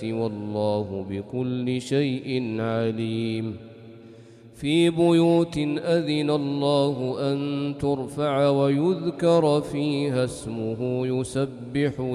الناس والله بكل شيء عليم. في بيوت أذن الله أن ترفع ويذكر فيها اسمه يسبح